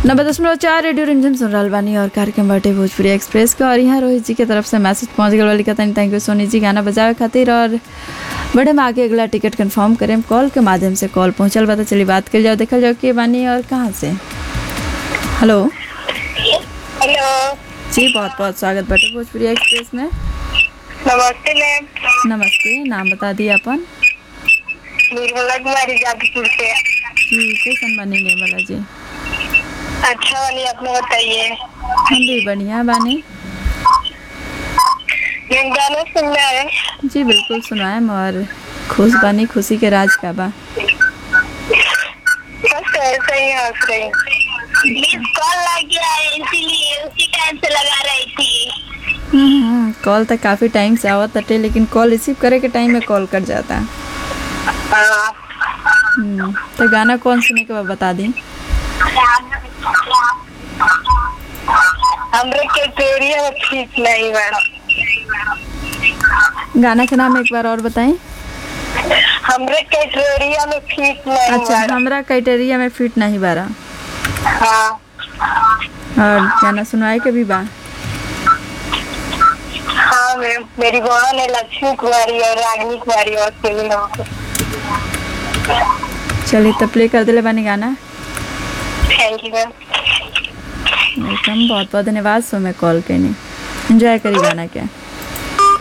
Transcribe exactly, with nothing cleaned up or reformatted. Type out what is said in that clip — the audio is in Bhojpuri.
नब्बे दशमलव चार रेडियो रिमझिम सुन रहल बानी और कार्यक्रम बाटे भोजपुरी एक्सप्रेस के। और यहाँ रोहित जी के तरफ से मैसेज पहुँच गया वाली कहता नहीं थैंक यू सोनी जी गाना बजावे खातिर। और बड़े में आगे अगला टिकट कंफर्म करें कॉल के माध्यम से। कॉल पहुँचल बता चलिए बात कर जाओ देखल जाओ कि बानी और कहाँ से। हेलो हेलो जी, बहुत बहुत स्वागत बाटे भोजपुरी एक्सप्रेस में। नमस्ते मैम। नमस्ते, नाम बता दिए अपन। निर्मला कुमारी जादवपुर से। जी कैसन बानी निर्मला जी? अच्छा वाली अपने बताइए। हम भी बढ़िया बानी। मैम गाना सुनना है? जी बिल्कुल सुनाएम। और खुश बानी, खुशी के राज का बा? बस ऐसा ही हंस रही। मिस कॉल लग गया है इसीलिए उसी टाइम से लगा रही थी। हम्म कॉल तक काफी टाइम से आवत तटे लेकिन कॉल रिसीव करे के टाइम में कॉल कट जाता है। हाँ। हम्म तो गाना कौन सुने के बाद बता दी। हमरे के तेरिया में ठीक नहीं मैडम। गाना के नाम एक बार और बताएं। हमरे कैटेरिया में फिट नहीं। अच्छा, हमरा क्राइटेरिया में फिट नहीं बारा। हाँ। और गाना सुनाए के भी बा? हाँ मैम, मेरी बहन है लक्ष्मी कुमारी और रागिनी कुमारी और सिंह। चलिए तो प्ले कर दिले बानी गाना। Thank you ma'am. वेलकम, बहुत बहुत धन्यवाद। सो मैं कॉल करनी एंजॉय करी गाना क्या।